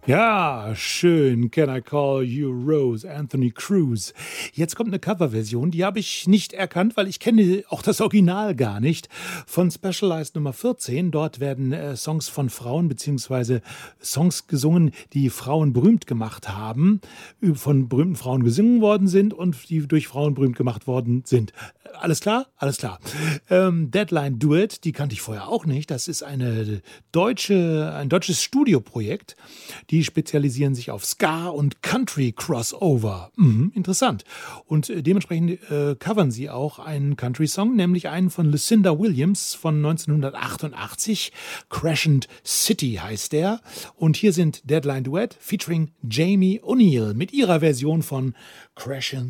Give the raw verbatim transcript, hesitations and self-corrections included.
Ja, schön. Can I Call You Rose, Anthony Cruz. Jetzt kommt eine Coverversion, die habe ich nicht erkannt, weil ich kenne auch das Original gar nicht, von Specialized Nummer vierzehn. Dort werden äh, Songs von Frauen beziehungsweise Songs gesungen, die Frauen berühmt gemacht haben, ü- von berühmten Frauen gesungen worden sind und die durch Frauen berühmt gemacht worden sind. Alles klar? Alles klar. Ähm, Deadline Duet, die kannte ich vorher auch nicht. Das ist eine deutsche, ein deutsches Studioprojekt. Die spezialisieren sich auf Ska und Country Crossover. Mhm, interessant. Und äh, dementsprechend äh, covern sie auch einen Country-Song, nämlich einen von Lucinda Williams von neunzehnhundertachtundachtzig. Crescent City heißt der. Und hier sind Deadline Duet featuring Jamie O'Neill mit ihrer Version von Crescent